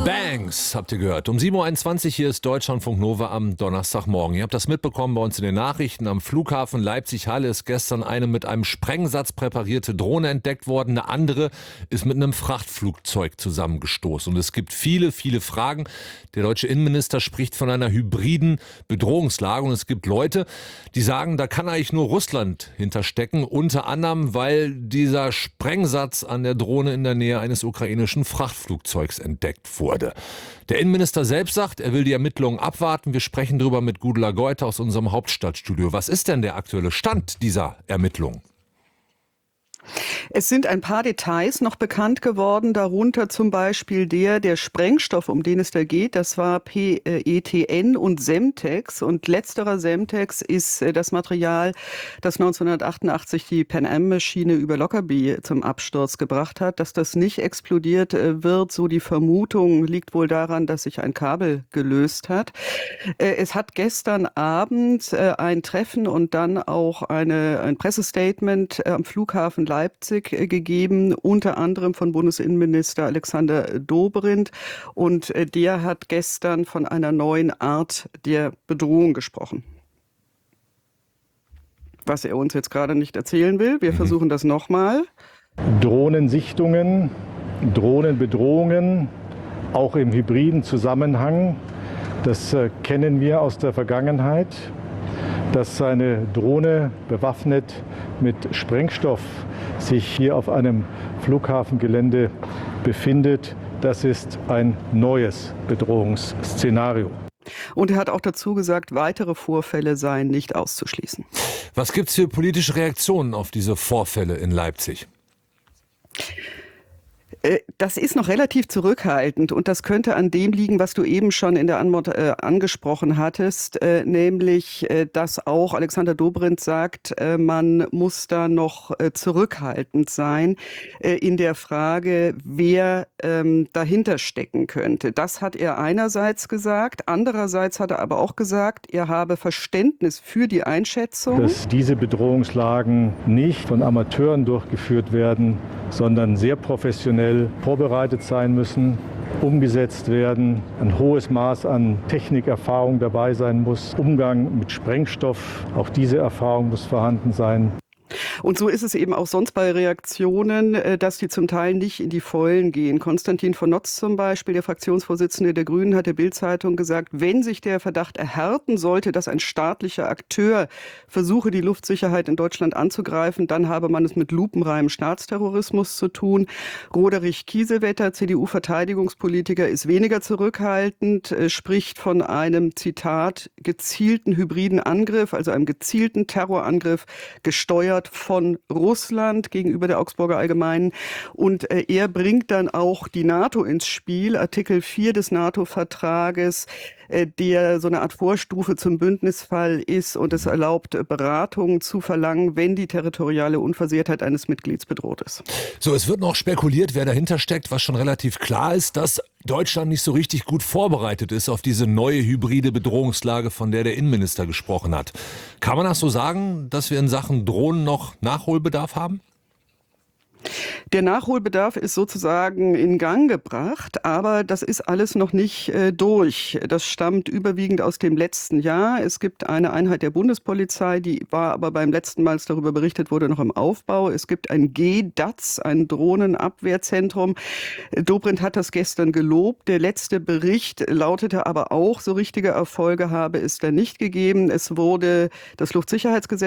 Bangs, habt ihr gehört. Um 7.21 Uhr hier ist Deutschlandfunk Nova am Donnerstagmorgen. Ihr habt das mitbekommen bei uns in den Nachrichten. Am Flughafen Leipzig-Halle ist gestern eine mit einem Sprengsatz präparierte Drohne entdeckt worden. Eine andere ist mit einem Frachtflugzeug zusammengestoßen. Und es gibt viele, viele Fragen. Der deutsche Innenminister spricht von einer hybriden Bedrohungslage. Und es gibt Leute, die sagen, da kann eigentlich nur Russland hinterstecken. Unter anderem, weil dieser Sprengsatz an der Drohne in der Nähe eines ukrainischen Frachtflugzeugs entdeckt wurde. Der Innenminister selbst sagt, er will die Ermittlungen abwarten. Wir sprechen darüber mit Gudula Goite aus unserem Hauptstadtstudio. Was ist denn der aktuelle Stand dieser Ermittlungen? Es sind ein paar Details noch bekannt geworden, darunter zum Beispiel der Sprengstoff, um den es da geht. Das war PETN und Semtex. Und letzterer Semtex ist das Material, das 1988 die Pan-Am-Maschine über Lockerbie zum Absturz gebracht hat. Dass das nicht explodiert wird, so die Vermutung, liegt wohl daran, dass sich ein Kabel gelöst hat. Es hat gestern Abend ein Treffen und dann auch ein Pressestatement am Flughafen Leipzig gegeben, unter anderem von Bundesinnenminister Alexander Dobrindt. Und der hat gestern von einer neuen Art der Bedrohung gesprochen. Was er uns jetzt gerade nicht erzählen will. Wir versuchen das nochmal. Drohnensichtungen, Drohnenbedrohungen, auch im hybriden Zusammenhang. Das kennen wir aus der Vergangenheit. Dass eine Drohne bewaffnet mit Sprengstoff sich hier auf einem Flughafengelände befindet, das ist ein neues Bedrohungsszenario. Und er hat auch dazu gesagt, weitere Vorfälle seien nicht auszuschließen. Was gibt es für politische Reaktionen auf diese Vorfälle in Leipzig? Das ist noch relativ zurückhaltend und das könnte an dem liegen, was du eben schon in der Antwort angesprochen hattest, nämlich, dass auch Alexander Dobrindt sagt, man muss da noch zurückhaltend sein in der Frage, wer dahinter stecken könnte. Das hat er einerseits gesagt, andererseits hat er aber auch gesagt, er habe Verständnis für die Einschätzung. Dass diese Bedrohungslagen nicht von Amateuren durchgeführt werden, sondern sehr professionell vorbereitet sein müssen, umgesetzt werden, ein hohes Maß an Technikerfahrung dabei sein muss, Umgang mit Sprengstoff, auch diese Erfahrung muss vorhanden sein. Und so ist es eben auch sonst bei Reaktionen, dass die zum Teil nicht in die Vollen gehen. Konstantin von Notz zum Beispiel, der Fraktionsvorsitzende der Grünen, hat der Bild-Zeitung gesagt, wenn sich der Verdacht erhärten sollte, dass ein staatlicher Akteur versuche, die Luftsicherheit in Deutschland anzugreifen, dann habe man es mit lupenreinem Staatsterrorismus zu tun. Roderich Kiesewetter, CDU-Verteidigungspolitiker, ist weniger zurückhaltend, spricht von einem, Zitat, gezielten hybriden Angriff, also einem gezielten Terrorangriff, gesteuert von Russland gegenüber der Augsburger Allgemeinen. Und er bringt dann auch die NATO ins Spiel, Artikel 4 des NATO-Vertrages, der so eine Art Vorstufe zum Bündnisfall ist und es erlaubt, Beratungen zu verlangen, wenn die territoriale Unversehrtheit eines Mitglieds bedroht ist. So, es wird noch spekuliert, wer dahinter steckt, was schon relativ klar ist, dass Deutschland nicht so richtig gut vorbereitet ist auf diese neue hybride Bedrohungslage, von der der Innenminister gesprochen hat. Kann man das so sagen, dass wir in Sachen Drohnen noch Nachholbedarf haben? Der Nachholbedarf ist sozusagen in Gang gebracht, aber das ist alles noch nicht durch. Das stammt überwiegend aus dem letzten Jahr. Es gibt eine Einheit der Bundespolizei, die war aber beim letzten Mal, als darüber berichtet wurde, noch im Aufbau. Es gibt ein GDAZ, ein Drohnenabwehrzentrum. Dobrindt hat das gestern gelobt. Der letzte Bericht lautete aber auch, so richtige Erfolge habe es da nicht gegeben. Es wurde das Luftsicherheitsgesetz